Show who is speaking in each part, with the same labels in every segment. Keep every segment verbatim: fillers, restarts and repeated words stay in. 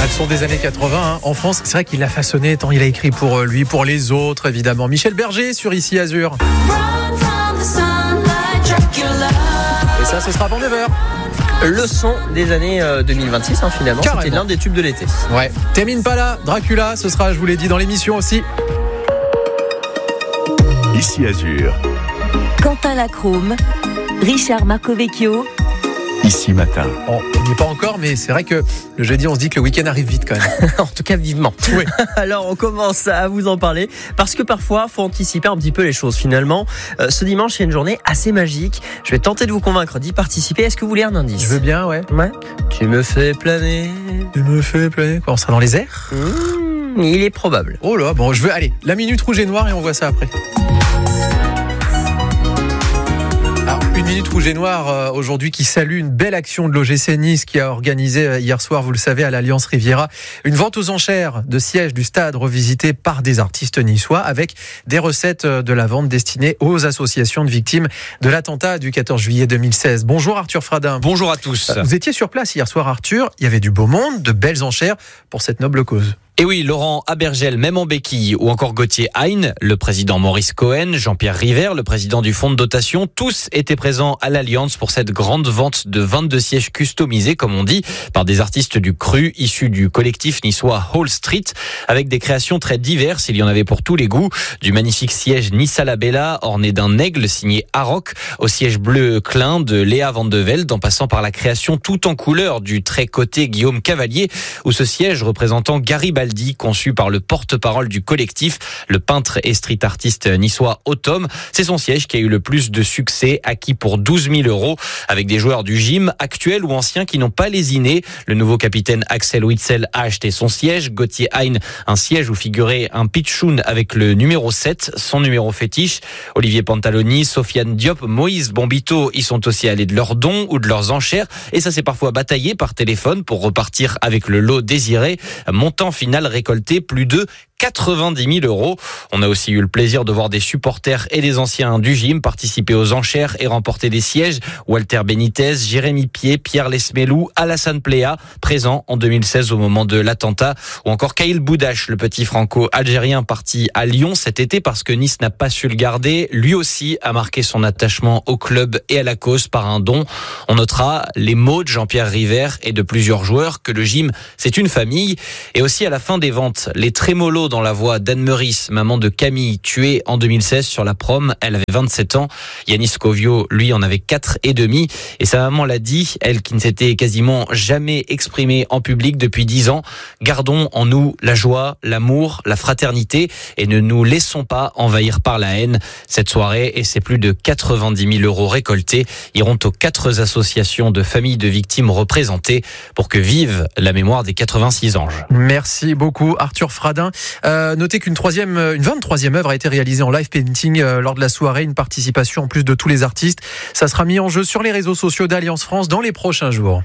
Speaker 1: Le son des années quatre-vingts hein, en France, c'est vrai qu'il l'a façonné tant il a écrit pour lui, pour les autres évidemment. Michel Berger sur Ici Azur. Et ça, ce sera avant neuf heures.
Speaker 2: Le son des années deux mille vingt-six, hein, finalement, Carrément. C'était l'un des tubes de l'été.
Speaker 1: Ouais. Termine pas là, Dracula, ce sera, je vous l'ai dit, dans l'émission aussi.
Speaker 3: Ici Azur.
Speaker 4: Quentin Lacrome, Richard Marcovecchio.
Speaker 3: Ici Matin.
Speaker 1: Bon, on n'y est pas encore, mais c'est vrai que le jeudi, on se dit que le week-end arrive vite quand même.
Speaker 2: En tout cas, vivement.
Speaker 1: Oui.
Speaker 2: Alors, on commence à vous en parler parce que parfois, faut anticiper un petit peu les choses. Finalement, euh, ce dimanche, il y a une journée assez magique. Je vais tenter de vous convaincre d'y participer. Est-ce que vous voulez un indice ?
Speaker 1: Je veux bien, ouais.
Speaker 2: Ouais. Tu me fais planer.
Speaker 1: Tu me fais planer. Quoi, on sera dans les airs ?
Speaker 2: Mmh, il est probable.
Speaker 1: Oh là, bon, je veux. Allez, la minute rouge et noire et on voit ça après. Alors, une minute rouge et noire euh, aujourd'hui qui salue une belle action de l'O G C Nice qui a organisé euh, hier soir, vous le savez, à l'Alliance Riviera, une vente aux enchères de sièges du stade revisité par des artistes niçois avec des recettes de la vente destinées aux associations de victimes de l'attentat du quatorze juillet deux mille seize. Bonjour Arthur Fradin.
Speaker 5: Bonjour à tous.
Speaker 1: Euh, vous étiez sur place hier soir Arthur, il y avait du beau monde, de belles enchères pour cette noble cause.
Speaker 5: Et oui, Laurent Abergel, même en béquille, ou encore Gauthier Hein, le président Maurice Cohen, Jean-Pierre River, le président du fonds de dotation, tous étaient présents à l'Alliance pour cette grande vente de vingt-deux sièges customisés, comme on dit, par des artistes du cru, issus du collectif niçois Hall Street, avec des créations très diverses, il y en avait pour tous les goûts, du magnifique siège Nissa la Bella, orné d'un aigle signé Aroc, au siège bleu Klein de Léa Van de Velde, en passant par la création tout en couleur du très coté Guillaume Cavalier, ou ce siège représentant Garibaldi, conçu par le porte-parole du collectif, le peintre et street artiste niçois Autom. C'est son siège qui a eu le plus de succès, acquis pour douze mille euros, avec des joueurs du gym, actuels ou anciens, qui n'ont pas lésiné. Le nouveau capitaine Axel Witsel a acheté son siège, Gauthier Hein, un siège où figurait un pitchoun avec le numéro sept, son numéro fétiche. Olivier Pantaloni, Sofiane Diop, Moïse Bombito y sont aussi allés de leurs dons ou de leurs enchères, et ça s'est parfois bataillé par téléphone pour repartir avec le lot désiré. Montant final récolté plus de quatre-vingt-dix mille euros. On a aussi eu le plaisir de voir des supporters et des anciens du gym participer aux enchères et remporter des sièges. Walter Benitez, Jérémy Pied, Pierre Lesmelou, Alassane Pléa, présents en deux mille seize au moment de l'attentat, ou encore Kaïl Boudache, le petit franco-algérien parti à Lyon cet été parce que Nice n'a pas su le garder. Lui aussi a marqué son attachement au club et à la cause par un don. On notera les mots de Jean-Pierre River et de plusieurs joueurs que le gym, c'est une famille. Et aussi à la fin des ventes, les trémolos dans la voix d'Anne Meurice, maman de Camille, tuée en deux mille seize sur la prom. Elle avait vingt-sept ans. Yanis Covio, lui, en avait quatre et demi. Et sa maman l'a dit, elle qui ne s'était quasiment jamais exprimée en public depuis dix ans. Gardons en nous la joie, l'amour, la fraternité et ne nous laissons pas envahir par la haine. Cette soirée et ses plus de quatre-vingt-dix mille euros récoltés iront aux quatre associations de familles de victimes représentées pour que vive la mémoire des quatre-vingt-six anges.
Speaker 1: Merci beaucoup Arthur Fradin. Euh, notez qu'une troisième, une vingt-troisième œuvre a été réalisée en live painting euh, lors de la soirée, une participation en plus de tous les artistes. Ça sera mis en jeu sur les réseaux sociaux d'Alliance France dans les prochains jours.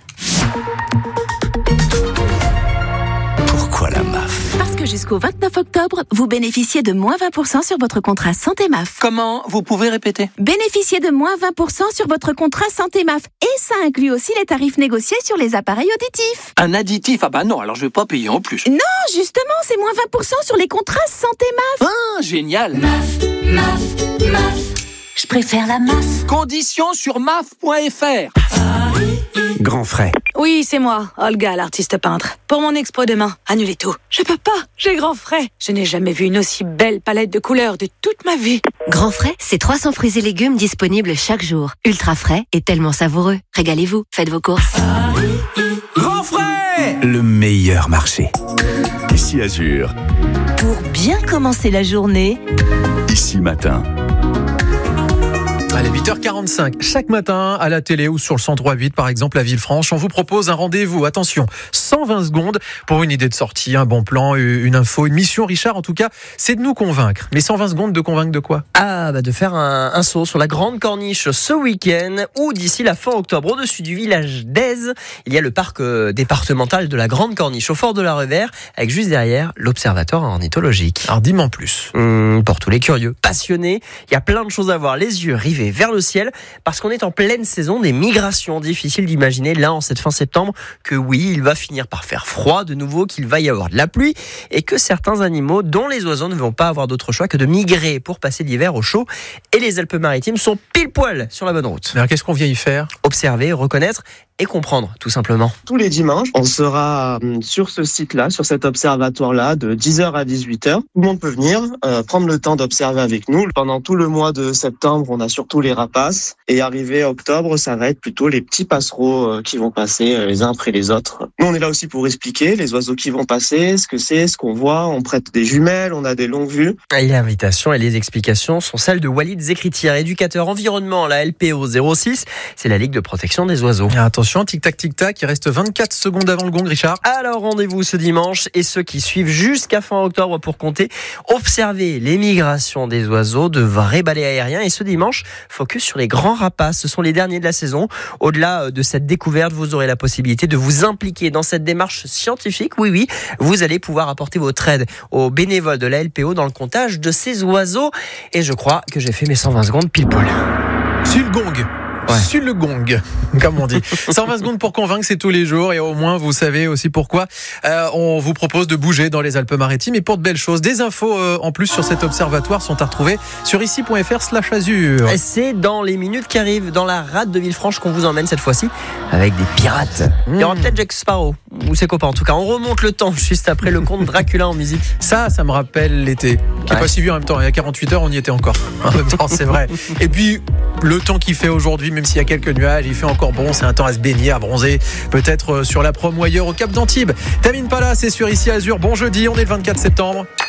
Speaker 3: Pourquoi la M A F ?
Speaker 4: Parce que jusqu'au vingt-neuf octobre, vous bénéficiez de moins vingt pour cent sur votre contrat Santé M A F.
Speaker 6: Comment ? Vous pouvez répéter ?
Speaker 4: Bénéficiez de moins vingt pour cent sur votre contrat Santé M A F. Et ça inclut aussi les tarifs négociés sur les appareils auditifs.
Speaker 6: Un additif ? Ah bah non, alors je vais pas payer en plus.
Speaker 4: Non, justement, c'est moins vingt pour cent sur les contrats Santé M A F.
Speaker 6: Ah, génial !
Speaker 7: M A F, M A F, M A F. Je préfère la M A F.
Speaker 6: Conditions sur M A F point F R.
Speaker 3: Grand frais.
Speaker 8: Oui, c'est moi, Olga, l'artiste peintre. Pour mon expo demain, annulez tout. Je peux pas, j'ai grand frais. Je n'ai jamais vu une aussi belle palette de couleurs de toute ma vie.
Speaker 9: Grand frais, c'est trois cents fruits et légumes disponibles chaque jour. Ultra frais et tellement savoureux. Régalez-vous, faites vos courses.
Speaker 6: Grand frais !
Speaker 3: Le meilleur marché. Ici Azur.
Speaker 4: Pour bien commencer la journée,
Speaker 3: Ici Matin.
Speaker 1: Allez, huit heures quarante-cinq, chaque matin à la télé ou sur le cent trois virgule huit par exemple à Villefranche, on vous propose un rendez-vous, attention, cent vingt secondes pour une idée de sortie, un bon plan, une info, une mission. Richard, en tout cas, c'est de nous convaincre. Mais cent vingt secondes de convaincre de quoi ?
Speaker 2: Ah, bah de faire un, un saut sur la Grande Corniche ce week-end ou d'ici la fin octobre au-dessus du village d'Aise. Il y a le parc euh, départemental de la Grande Corniche au fort de la Revère avec juste derrière l'observatoire ornithologique.
Speaker 1: Alors dis-moi en plus.
Speaker 2: Hum, pour tous les curieux, passionnés, il y a plein de choses à voir, les yeux rivés élevé vers le ciel parce qu'on est en pleine saison des migrations. Difficile d'imaginer là en cette fin septembre que oui, il va finir par faire froid de nouveau, qu'il va y avoir de la pluie et que certains animaux, dont les oiseaux, ne vont pas avoir d'autre choix que de migrer pour passer l'hiver au chaud. Et les Alpes-Maritimes sont pile poil sur la bonne route.
Speaker 1: Alors qu'est-ce qu'on vient y faire ?
Speaker 2: Observer, reconnaître et comprendre, tout simplement.
Speaker 10: Tous les dimanches, on sera sur ce site-là, sur cet observatoire-là, de dix heures à dix-huit heures. Tout le monde peut venir, euh, prendre le temps d'observer avec nous. Pendant tout le mois de septembre, on a surtout les rapaces. Et arrivé octobre, ça va être plutôt les petits passereaux euh, qui vont passer euh, les uns après les autres. Nous, on est là aussi pour expliquer les oiseaux qui vont passer, ce que c'est, ce qu'on voit. On prête des jumelles, on a des longues vues.
Speaker 2: Et l'invitation et les explications sont celles de Walid Zekritier, éducateur environnement à la L P O zéro six. C'est la Ligue de protection des oiseaux.
Speaker 1: Et attention, tic-tac, tic-tac, il reste vingt-quatre secondes avant le gong, Richard.
Speaker 2: Alors rendez-vous ce dimanche et ceux qui suivent jusqu'à fin octobre pour compter. Observez les migrations des oiseaux, de vrais balais aériens. Et ce dimanche, focus sur les grands rapaces. Ce sont les derniers de la saison. Au-delà de cette découverte, vous aurez la possibilité de vous impliquer dans cette démarche scientifique. Oui, oui, vous allez pouvoir apporter votre aide aux bénévoles de la L P O dans le comptage de ces oiseaux. Et je crois que j'ai fait mes cent vingt secondes pile poil.
Speaker 1: Sur le gong. Ouais. Sur le gong, comme on dit. cent vingt secondes pour convaincre, c'est tous les jours. Et au moins, vous savez aussi pourquoi euh, on vous propose de bouger dans les Alpes-Maritimes. Et pour de belles choses, des infos euh, en plus sur cet observatoire sont à retrouver sur ici.fr slash azur.
Speaker 2: C'est dans les minutes qui arrivent, dans la rade de Villefranche, qu'on vous emmène cette fois-ci avec des pirates. Mmh. Il y aura peut-être Jack Sparrow ou ses copains. En tout cas, on remonte le temps juste après le conte Dracula en musique.
Speaker 1: Ça, ça me rappelle l'été, qui est ouais. pas si vieux en même temps. Il y a quarante-huit heures, on y était encore. En même temps, c'est vrai. Et puis, le temps qu'il fait aujourd'hui, même s'il y a quelques nuages, il fait encore bon. C'est un temps à se baigner, à bronzer. Peut-être sur la prom ou ailleurs au Cap d'Antibes. Termine pas là, c'est sur Ici Azur. Bon jeudi, on est le vingt-quatre septembre.